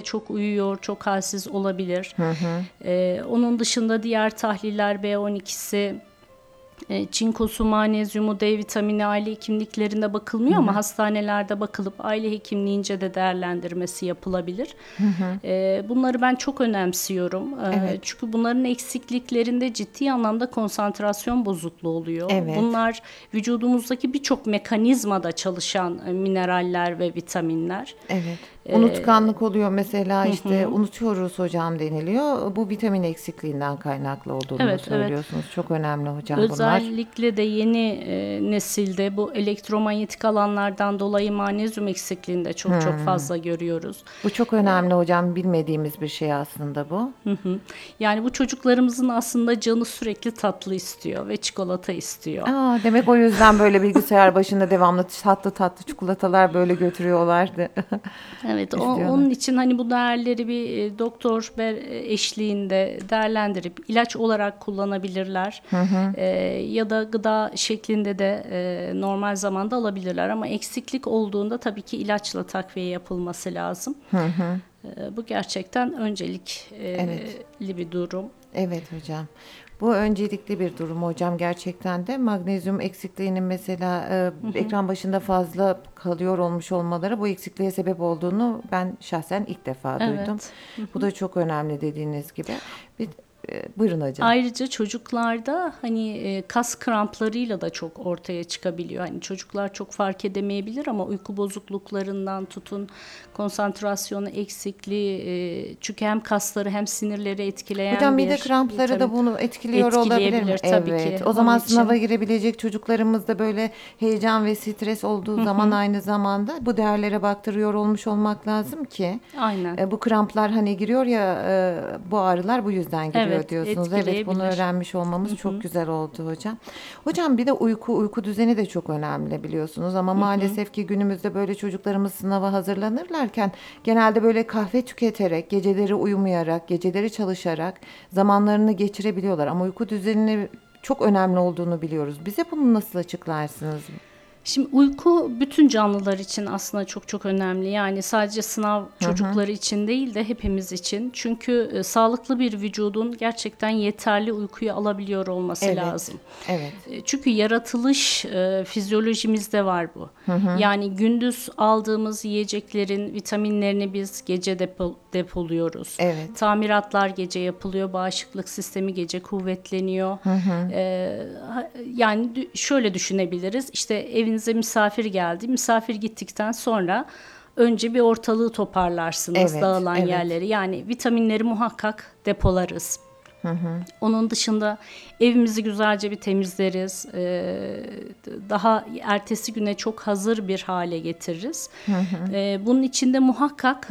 çok uyuyor, çok halsiz olabilir. Onun dışında diğer tahliller B12'si, çinkosu, magnezyumu, D vitamini aile hekimliklerinde bakılmıyor ama hastanelerde bakılıp aile hekimliğince de değerlendirmesi yapılabilir. Bunları ben çok önemsiyorum. Çünkü bunların eksikliklerinde ciddi anlamda konsantrasyon bozukluğu oluyor. Evet. Bunlar vücudumuzdaki birçok mekanizmada çalışan mineraller ve vitaminler. Evet. Unutkanlık oluyor mesela, işte unutuyoruz hocam deniliyor. Bu vitamin eksikliğinden kaynaklı olduğunu Evet, söylüyorsunuz. Çok önemli hocam bunlar. Özellikle de yeni nesilde bu elektromanyetik alanlardan dolayı magnezyum eksikliğini de çok fazla görüyoruz. Bu çok önemli hocam. Bilmediğimiz bir şey aslında bu. Yani bu çocuklarımızın aslında canı sürekli tatlı istiyor ve çikolata istiyor. Demek o yüzden böyle bilgisayar başında devamlı tatlı tatlı çikolatalar böyle götürüyorlardı. Evet, onun için hani bu değerleri bir doktor eşliğinde değerlendirip ilaç olarak kullanabilirler. Ya da gıda şeklinde de normal zamanda alabilirler ama eksiklik olduğunda tabii ki ilaçla takviye yapılması lazım. Bu gerçekten öncelikli bir durum. Evet hocam. Bu öncelikli bir durum hocam gerçekten de. Magnezyum eksikliğinin mesela ekran başında fazla kalıyor olmuş olmaları bu eksikliğe sebep olduğunu ben şahsen ilk defa duydum. Bu da çok önemli dediğiniz gibi. Buyurun hocam. Ayrıca çocuklarda hani kas kramplarıyla da çok ortaya çıkabiliyor. Hani çocuklar çok fark edemeyebilir ama uyku bozukluklarından tutun konsantrasyonu eksikliği, çünkü hem kasları hem sinirleri etkileyen hocam bir mide krampları da bunu etkiliyor olabilir mi? tabii Evet. ki. O zaman Onun için sınava girebilecek çocuklarımız da böyle heyecan ve stres olduğu zaman aynı zamanda bu değerlere baktırıyor olmuş olmak lazım ki. aynen. Bu kramplar hani giriyor ya, bu ağrılar bu yüzden giriyor Evet, diyorsunuz. Evet, bunu etkileyebilir. öğrenmiş olmamız çok güzel oldu hocam. Hocam bir de uyku düzeni de çok önemli biliyorsunuz ama maalesef ki günümüzde böyle çocuklarımız sınava hazırlanırlarken genelde böyle kahve tüketerek, geceleri uyumayarak, geceleri çalışarak zamanlarını geçirebiliyorlar ama uyku düzenini çok önemli olduğunu biliyoruz. Bize bunu nasıl açıklarsınız? Şimdi uyku bütün canlılar için aslında çok önemli. Yani sadece sınav çocukları için değil de hepimiz için. Çünkü sağlıklı bir vücudun gerçekten yeterli uykuyu alabiliyor olması lazım. Evet. Çünkü yaratılış fizyolojimizde var bu. Yani gündüz aldığımız yiyeceklerin vitaminlerini biz gece depoluyoruz. Evet. Tamiratlar gece yapılıyor. Bağışıklık sistemi gece kuvvetleniyor. Yani şöyle düşünebiliriz. İşte evinize misafir geldi. Misafir gittikten sonra önce bir ortalığı toparlarsınız, dağılan yerleri. Yani vitaminleri muhakkak depolarız. Onun dışında evimizi güzelce bir temizleriz. Daha ertesi güne çok hazır bir hale getiririz. Bunun içinde muhakkak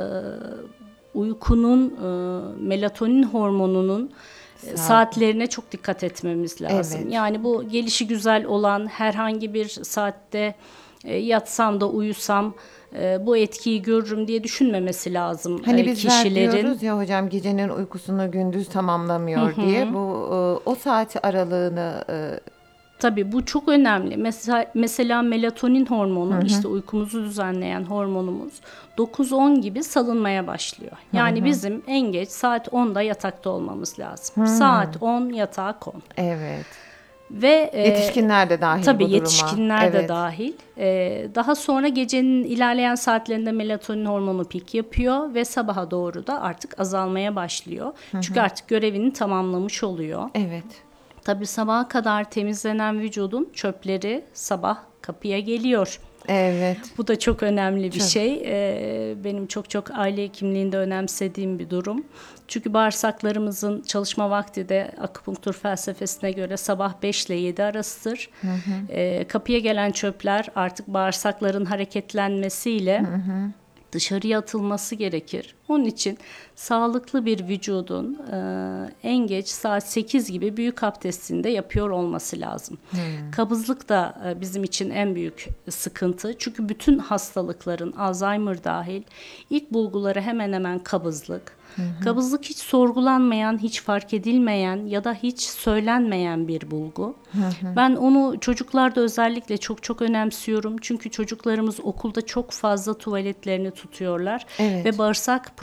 uykunun, melatonin hormonunun saatlerine çok dikkat etmemiz lazım. Evet. Yani bu gelişi güzel olan herhangi bir saatte yatsam da uyusam bu etkiyi görürüm diye düşünmemesi lazım Hani bizler kişilerin. diyoruz ya hocam gecenin uykusunu gündüz tamamlamıyor diye. Bu o saat aralığını Tabii bu çok önemli. Mesela melatonin hormonu, işte uykumuzu düzenleyen hormonumuz 9-10 gibi salınmaya başlıyor. Yani bizim en geç saat 10'da yatakta olmamız lazım. Saat 10 yatağa kon. evet. Ve Yetişkinler de dahil tabii bu duruma. yetişkinler de dahil. Daha sonra gecenin ilerleyen saatlerinde melatonin hormonu pik yapıyor ve sabaha doğru da artık azalmaya başlıyor. Çünkü artık görevini tamamlamış oluyor. Evet. Tabii sabaha kadar temizlenen vücudun çöpleri sabah kapıya geliyor. Evet. Bu da çok önemli bir şey. Benim çok aile hekimliğinde önemsediğim bir durum. Çünkü bağırsaklarımızın çalışma vakti de akupunktur felsefesine göre sabah 5 ile 7 arasıdır. Kapıya gelen çöpler artık bağırsakların hareketlenmesiyle dışarıya atılması gerekir. Onun için sağlıklı bir vücudun en geç saat 8 gibi büyük abdestinde yapıyor olması lazım. Kabızlık da bizim için en büyük sıkıntı. Çünkü bütün hastalıkların, Alzheimer dahil, ilk bulguları hemen hemen kabızlık. Kabızlık hiç sorgulanmayan, hiç fark edilmeyen ya da hiç söylenmeyen bir bulgu. Ben onu çocuklarda özellikle çok önemsiyorum. Çünkü çocuklarımız okulda çok fazla tuvaletlerini tutuyorlar ve bağırsak